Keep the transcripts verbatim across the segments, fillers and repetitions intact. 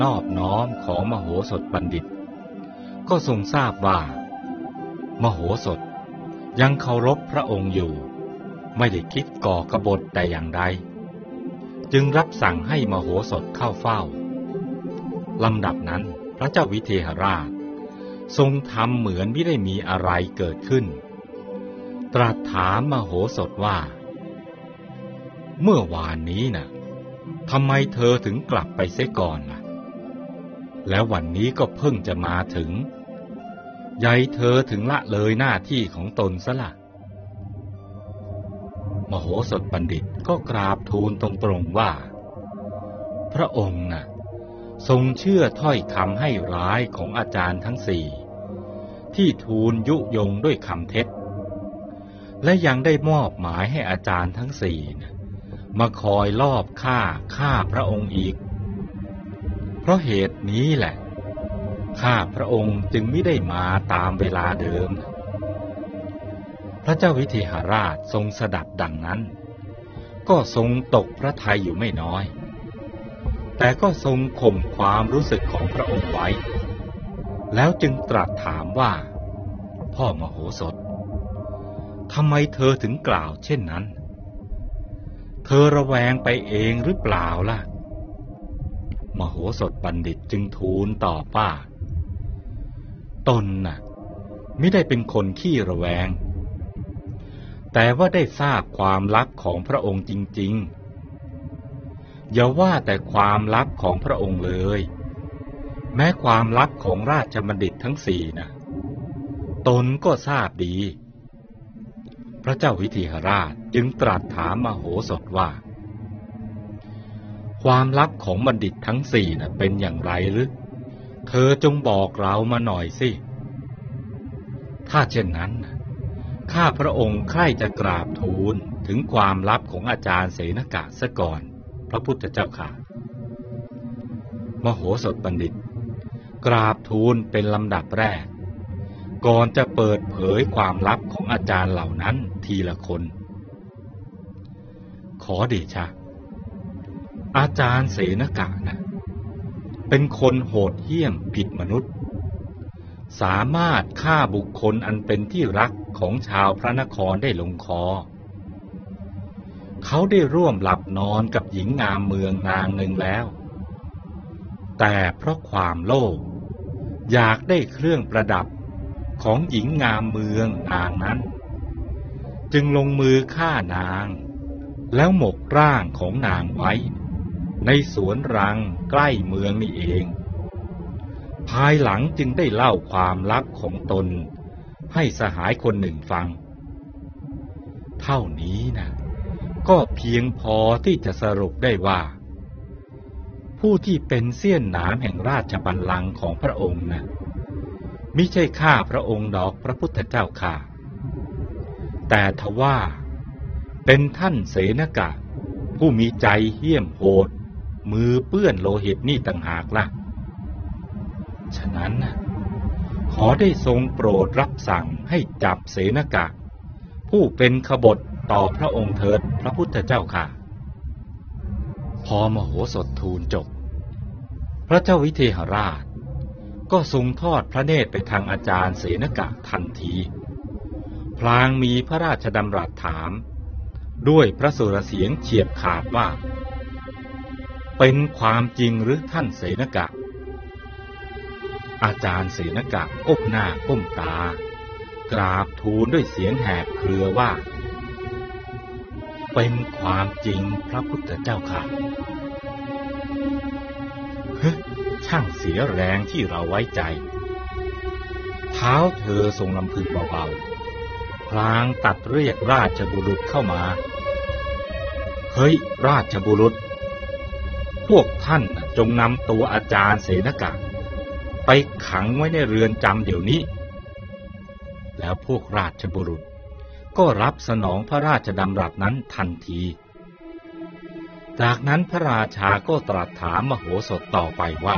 นอบน้อมของมโหสถบัณฑิตก็ทรงทราบว่ามโหสถยังเคารพพระองค์อยู่ไม่ได้คิดก่อกบฏแต่อย่างใดจึงรับสั่งให้มโหสถเข้าเฝ้าลำดับนั้นพระเจ้าวิเทหราชทรงทำเหมือนไม่ได้มีอะไรเกิดขึ้นตรัสถามมโหสถว่าเมื่อวานนี้น่ะทำไมเธอถึงกลับไปเสียก่อนล่ะแล้ววันนี้ก็เพิ่งจะมาถึงใหญ่เธอถึงละเลยหน้าที่ของตนซะล่ะมโหสถบัณฑิตก็กราบทูลตรงๆว่าพระองค์น่ะทรงเชื่อถ้อยคำให้ร้ายของอาจารย์ทั้งสี่ที่ทูลยุยงด้วยคำเท็จและยังได้มอบหมายให้อาจารย์ทั้งสี่นะมาคอยลอบฆ่าฆ่าพระองค์อีกเพราะเหตุนี้แหละข้าพระองค์จึงไม่ได้มาตามเวลาเดิมพระเจ้าวิเทหราชทรงสดับดังนั้นก็ทรงตกพระทัยอยู่ไม่น้อยแต่ก็ทรงข่มความรู้สึกของพระองค์ไว้แล้วจึงตรัสถามว่าพ่อมโหสถทำไมเธอถึงกล่าวเช่นนั้นเธอระแวงไปเองหรือเปล่าล่ะมโหสถบัณฑิตจึงทูลตอบว่าตนน่ะไม่ได้เป็นคนขี้ระแวงแต่ว่าได้ทราบความลับของพระองค์จริงๆอย่าว่าแต่ความลับของพระองค์เลยแม้ความลับของราชบัณฑิตทั้งสี่นะตนก็ทราบดีพระเจ้าวิเทหราชจึงตรัสถามมโหสถว่าความลับของบัณฑิตทั้งสี่น่ะเป็นอย่างไรหรือเธอจงบอกเรามาหน่อยสิถ้าเช่นนั้นข้าพระองค์ใคร่จะกราบทูลถึงความลับของอาจารย์เสนกะซะก่อนพระพุทธเจ้าค่ะมโหสถบัณฑิตกราบทูลเป็นลำดับแรกก่อนจะเปิดเผยความลับของอาจารย์เหล่านั้นทีละคนขอเดชะอาจารย์เสนกะนะเป็นคนโหดเหี้ยมผิดมนุษย์สามารถฆ่าบุคคลอันเป็นที่รักของชาวพระนครได้ลงคอเขาได้ร่วมหลับนอนกับหญิงงามเมืองนางหนึ่งแล้วแต่เพราะความโลภอยากได้เครื่องประดับของหญิงงามเมืองนางนั้นจึงลงมือฆ่านางแล้วหมกร่างของนางไว้ในสวนรังใกล้เมืองนี่เองภายหลังจึงได้เล่าความลับของตนให้สหายคนหนึ่งฟังเท่านี้นะก็เพียงพอที่จะสรุปได้ว่าผู้ที่เป็นเสี้ยนหนามแห่งราชบัลลังก์ของพระองค์นะมิใช่ข้าพระองค์ดอกพระพุทธเจ้าค่ะแต่ทว่าเป็นท่านเสนกะผู้มีใจเหี้ยมโหดมือเปื้อนโลหิตนี่ต่างหากล่ะฉะนั้นขอได้ทรงโปรดรับสั่งให้จับเสนกะผู้เป็นขบฏต่อพระองค์เถิดพระพุทธเจ้าค่ะพอมโหสถทูลจบพระเจ้าวิเทหราชก็ทรงทอดพระเนตรไปทางอาจารย์เสนกะทันทีพลางมีพระราชดำรัสถามด้วยพระสุรเสียงเฉียบขาดว่าเป็นความจริงหรือท่านเสนกะอาจารย์เสนกะก้มหน้าก้มตากราบทูลด้วยเสียงแหบเครือว่าเป็นความจริงพระพุทธเจ้าค่ะเฮ้ยช่างเสียแรงที่เราไว้ใจเท้าเธอทรงลำพึงเบาๆพลางตัดเรียกราชบุรุษเข้ามาเฮ้ยราชบุรุษพวกท่านจงนำตัวอาจารย์เสนกะไปขังไว้ในเรือนจำเดี๋ยวนี้แล้วพวกราชบุรุษก็รับสนองพระราชดำรัสนั้นทันทีจากนั้นพระราชาก็ตรัสถามมโหสถต่อไปว่า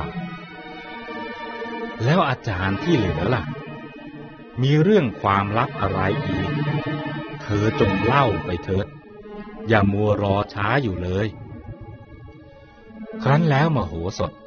แล้วอาจารย์ที่เหลือล่ะมีเรื่องความลับอะไรอีกเธอจงเล่าไปเถิดอย่ามัวรอช้าอยู่เลยครั้นแล้วมโหสถ